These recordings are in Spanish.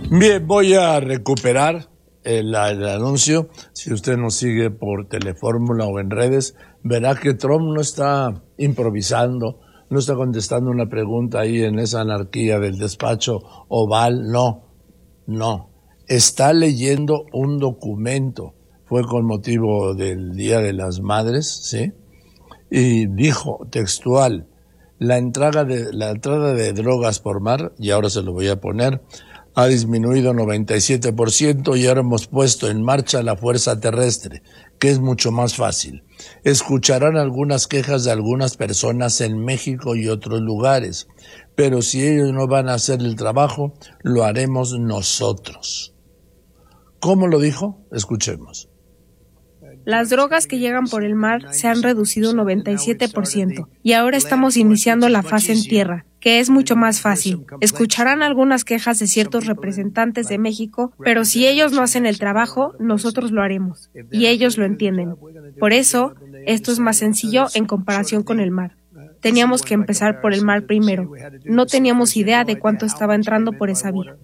Bien, voy a recuperar el anuncio. Si usted nos sigue por Telefórmula o en redes, verá que Trump no está improvisando, no está contestando una pregunta ahí en esa anarquía del despacho oval, no. Está leyendo un documento. Fue con motivo del Día de las Madres, ¿sí? Y dijo textual, la entrada de drogas por mar, y ahora se lo voy a poner, ha disminuido 97% y ahora hemos puesto en marcha la fuerza terrestre, que es mucho más fácil. Escucharán algunas quejas de algunas personas en México y otros lugares, pero si ellos no van a hacer el trabajo, lo haremos nosotros. ¿Cómo lo dijo? Escuchemos. Las drogas que llegan por el mar se han reducido un 97% y ahora estamos iniciando la fase en tierra, que es mucho más fácil. Escucharán algunas quejas de ciertos representantes de México, pero si ellos no hacen el trabajo, nosotros lo haremos, y ellos lo entienden. Por eso, esto es más sencillo en comparación con el mar. Teníamos que empezar por el mar primero. No teníamos idea de cuánto estaba entrando por esa vía.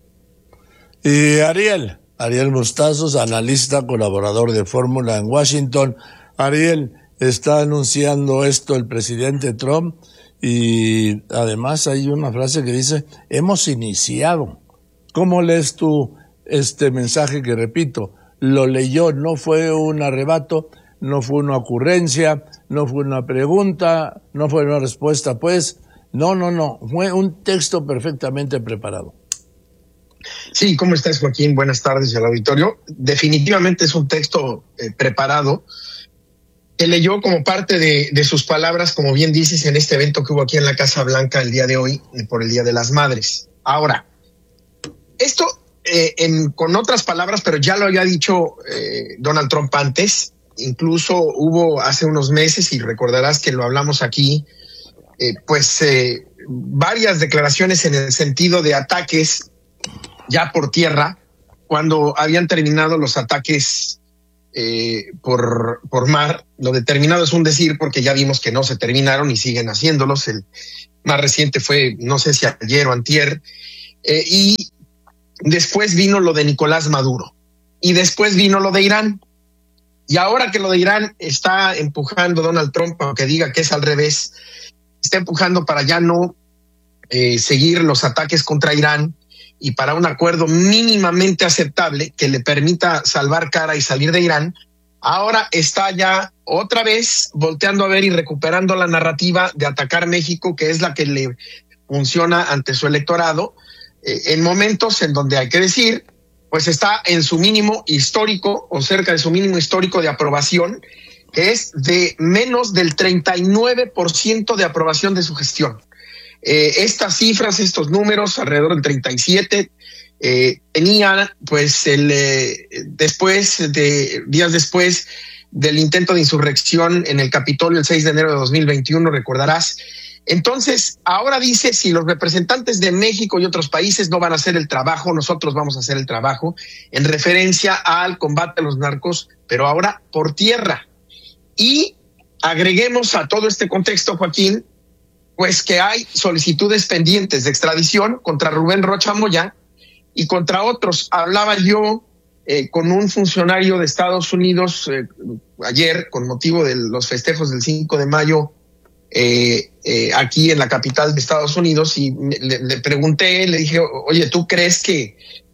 Y Ariel Mostazos, analista, colaborador de Fórmula en Washington. Ariel, está anunciando esto el presidente Trump y además hay una frase que dice, hemos iniciado. ¿Cómo lees tú este mensaje que, repito, lo leyó, no fue un arrebato, no fue una ocurrencia, no fue una pregunta, no fue una respuesta, pues, no, fue un texto perfectamente preparado. Sí, ¿cómo estás, Joaquín? Buenas tardes al auditorio. Definitivamente es un texto preparado que leyó como parte de sus palabras, como bien dices, en este evento que hubo aquí en la Casa Blanca el día de hoy, por el Día de las Madres. Ahora, esto con otras palabras, pero ya lo había dicho Donald Trump antes, incluso hubo hace unos meses, y recordarás que lo hablamos aquí, varias declaraciones en el sentido de ataques ya por tierra, cuando habían terminado los ataques por mar. Lo determinado es un decir, porque ya vimos que no se terminaron y siguen haciéndolos. El más reciente fue, no sé si ayer o antier, y después vino lo de Nicolás Maduro, y después vino lo de Irán. Y ahora que lo de Irán está empujando Donald Trump, aunque diga que es al revés, está empujando para ya no seguir los ataques contra Irán, y para un acuerdo mínimamente aceptable que le permita salvar cara y salir de Irán. Ahora está ya otra vez volteando a ver y recuperando la narrativa de atacar México, que es la que le funciona ante su electorado, en momentos en donde, hay que decir, pues está en su mínimo histórico o cerca de su mínimo histórico de aprobación, que es de menos del 39% de aprobación de su gestión. Estas cifras, estos números, alrededor del 37, tenían pues días después del intento de insurrección en el Capitolio el 6 de enero de 2021, recordarás. Entonces, ahora dice, si los representantes de México y otros países no van a hacer el trabajo, nosotros vamos a hacer el trabajo, en referencia al combate a los narcos, pero ahora por tierra. Y agreguemos a todo este contexto, Joaquín, pues que hay solicitudes pendientes de extradición contra Rubén Rocha Moya y contra otros. Hablaba yo con un funcionario de Estados Unidos ayer, con motivo de los festejos del 5 de mayo aquí en la capital de Estados Unidos, y le pregunté, le dije, oye, ¿tú crees que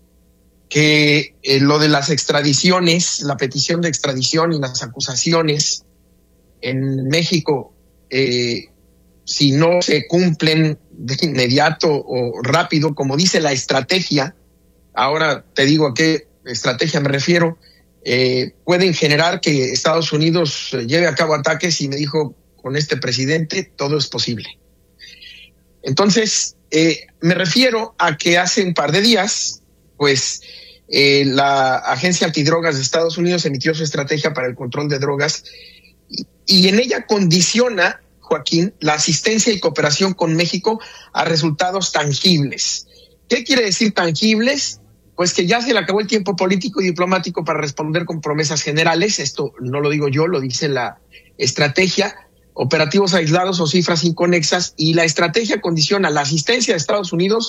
lo de las extradiciones, la petición de extradición y las acusaciones en México, si no se cumplen de inmediato o rápido, como dice la estrategia, ahora te digo a qué estrategia me refiero, pueden generar que Estados Unidos lleve a cabo ataques? Y me dijo, con este presidente todo es posible. Entonces, me refiero a que hace un par de días, pues, la Agencia Antidrogas de Estados Unidos emitió su estrategia para el control de drogas y en ella condiciona, Joaquín, la asistencia y cooperación con México a resultados tangibles. ¿Qué quiere decir tangibles? Pues que ya se le acabó el tiempo político y diplomático para responder con promesas generales. Esto no lo digo yo, lo dice la estrategia. Operativos aislados o cifras inconexas, y la estrategia condiciona la asistencia de Estados Unidos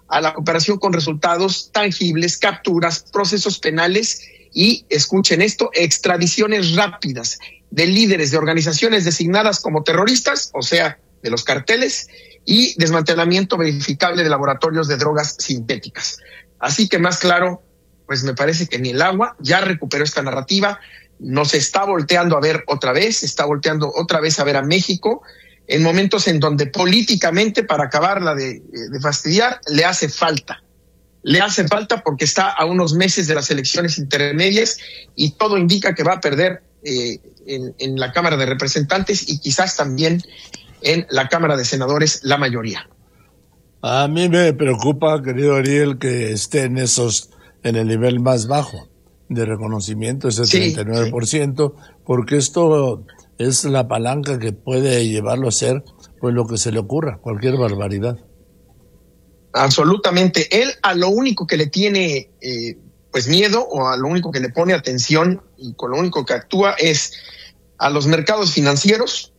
a la cooperación con resultados tangibles, capturas, procesos penales y, escuchen esto, extradiciones rápidas de líderes de organizaciones designadas como terroristas, o sea, de los carteles, y desmantelamiento verificable de laboratorios de drogas sintéticas. Así que más claro, pues me parece que ni el agua. Ya recuperó esta narrativa, nos está volteando a ver otra vez, está volteando otra vez a ver a México en momentos en donde políticamente, para acabarla de fastidiar, le hace falta porque está a unos meses de las elecciones intermedias y todo indica que va a perder en la Cámara de Representantes y quizás también en la Cámara de Senadores la mayoría. A mí me preocupa, querido Ariel, que esté en el nivel más bajo de reconocimiento, ese 39%, porque esto es la palanca que puede llevarlo a hacer pues lo que se le ocurra, cualquier barbaridad. Absolutamente. Él a lo único que le tiene pues miedo, o a lo único que le pone atención y con lo único que actúa es a los mercados financieros,